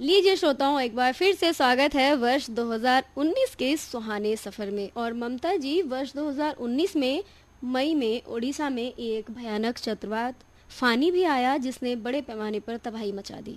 लीजिए श्रोताओं, एक बार फिर से स्वागत है वर्ष 2019 के सुहाने सफर में। और ममता जी, वर्ष 2019 में मई में ओडिशा में एक भयानक चक्रवात फानी भी आया जिसने बड़े पैमाने पर तबाही मचा दी।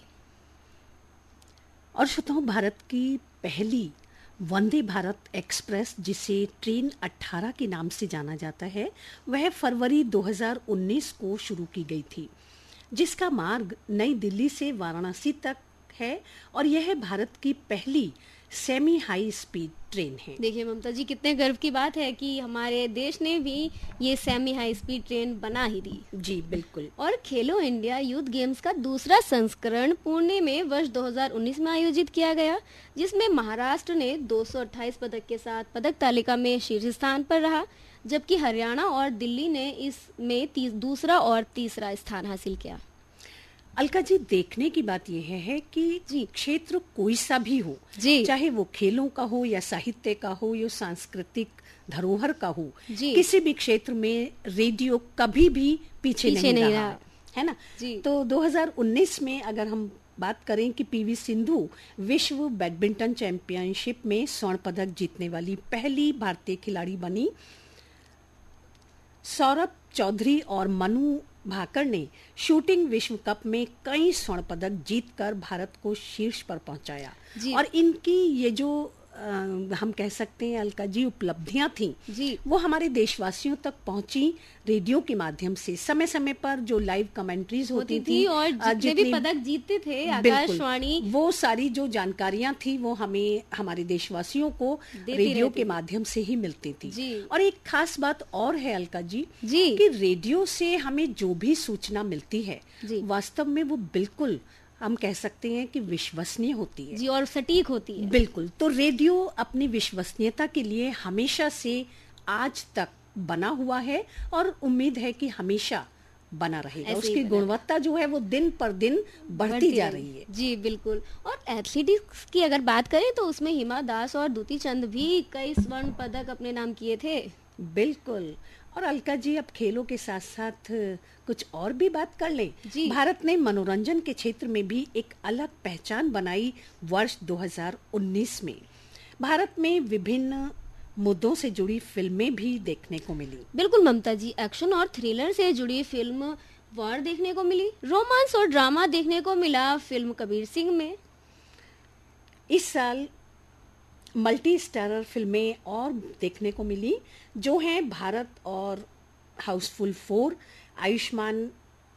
और श्रोताओं, भारत की पहली वंदे भारत एक्सप्रेस, जिसे ट्रेन 18 के नाम से जाना जाता है, वह फरवरी 2019 को शुरू की गई थी, जिसका मार्ग नई दिल्ली से वाराणसी तक है और यह भारत की पहली सेमी हाई स्पीड ट्रेन है। देखिए ममता जी, कितने गर्व की बात है कि हमारे देश ने भी ये सेमी हाई स्पीड ट्रेन बना ही दी। जी बिल्कुल। और खेलो इंडिया यूथ गेम्स का दूसरा संस्करण पुणे में वर्ष 2019 में आयोजित किया गया, जिसमें महाराष्ट्र ने 228 पदक के साथ पदक तालिका में शीर्ष स्थान पर रहा, जबकि हरियाणा और दिल्ली ने इसमें दूसरा और तीसरा स्थान हासिल किया। अलका जी, देखने की बात यह है कि जी क्षेत्र कोई सा भी हो, जी, चाहे वो खेलों का हो या साहित्य का हो या सांस्कृतिक धरोहर का हो, जी, किसी भी क्षेत्र में रेडियो कभी भी पीछे नहीं रहा है ना। जी। तो 2019 में अगर हम बात करें कि पीवी सिंधु विश्व बैडमिंटन चैंपियनशिप में स्वर्ण पदक जीतने वाली पहली भारतीय खिलाड़ी बनी। सौरभ चौधरी और मनु भाकर ने शूटिंग विश्व कप में कई स्वर्ण पदक जीतकर भारत को शीर्ष पर पहुंचाया। और इनकी ये जो हम कह सकते हैं अलका जी उपलब्धियां थी, जी, वो हमारे देशवासियों तक पहुंची रेडियो के माध्यम से। समय समय पर जो लाइव कमेंट्रीज होती थी और जितने भी पदक जीतते थे आकाशवाणी, वो सारी जो जानकारियां थी वो हमें हमारे देशवासियों को रेडियो के माध्यम से ही मिलती थी। और एक खास बात और है अलका जी, कि रेडियो से हमें जो भी सूचना मिलती है वास्तव में वो बिल्कुल हम कह सकते हैं कि विश्वसनीय होती है। जी, और सटीक होती है। बिल्कुल। तो रेडियो अपनी विश्वसनीयता के लिए हमेशा से आज तक बना हुआ है और उम्मीद है कि हमेशा बना रहेगा। उसकी गुणवत्ता जो है वो दिन पर दिन बढ़ती जा रही है। जी बिल्कुल। और एथलेटिक्स की अगर बात करें तो उसमें हिमा दास और दूती चंद भी कई स्वर्ण पदक अपने नाम किए थे। बिल्कुल। और अलका जी, अब खेलों के साथ साथ कुछ और भी बात कर लें। भारत ने मनोरंजन के क्षेत्र में भी एक अलग पहचान बनाई। वर्ष 2019 में भारत में विभिन्न मुद्दों से जुड़ी फिल्में भी देखने को मिली। बिल्कुल ममता जी, एक्शन और थ्रिलर से जुड़ी फिल्म वॉर देखने को मिली, रोमांस और ड्रामा देखने को मिला फिल्म कबीर सिंह में। इस साल मल्टी स्टारर फिल्में और देखने को मिली, जो हैं भारत और हाउसफुल 4। आयुष्मान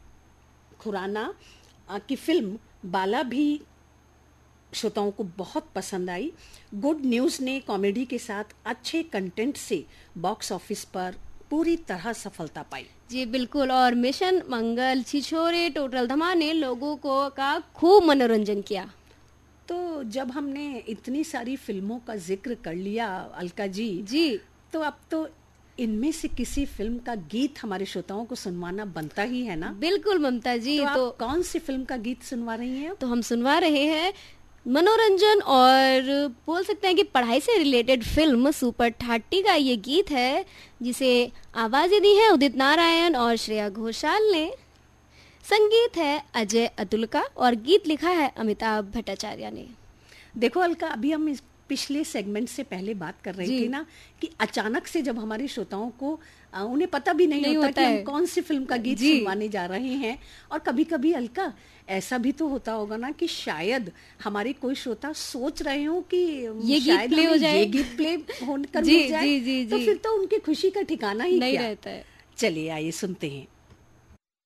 खुराना की फिल्म बाला भी श्रोताओं को बहुत पसंद आई। गुड न्यूज़ ने कॉमेडी के साथ अच्छे कंटेंट से बॉक्स ऑफिस पर पूरी तरह सफलता पाई। जी बिल्कुल। और मिशन मंगल, छिछोरे, टोटल धमाल ने लोगों को का खूब मनोरंजन किया। तो जब हमने इतनी सारी फिल्मों का जिक्र कर लिया अलका जी, तो अब तो इनमें से किसी फिल्म का गीत हमारे श्रोताओं को सुनवाना बनता ही है ना। बिल्कुल ममता जी। तो कौन सी फिल्म का गीत सुनवा रही हैं? तो हम सुनवा रहे हैं मनोरंजन और बोल सकते हैं कि पढ़ाई से रिलेटेड फिल्म सुपर 30 का ये गीत है, जिसे आवाजें दी है उदित नारायण और श्रेया घोषाल ने। संगीत है अजय अतुल का और गीत लिखा है अमिताभ भट्टाचार्य ने। देखो अलका, अभी हम इस पिछले सेगमेंट से पहले बात कर रहे थे ना कि अचानक से जब हमारे श्रोताओं को उन्हें पता भी नहीं होता कि हम कौन सी फिल्म का गीत सुनवाने जा रहे हैं। और कभी कभी अलका ऐसा भी तो होता होगा ना कि शायद हमारे कोई श्रोता सोच रहे हो कि ये गीत प्ले हो जाए, ये गीत प्ले होकर मिल जाए, तो फिर तो उनकी खुशी का ठिकाना ही नहीं रहता है। चलिए आइए सुनते हैं।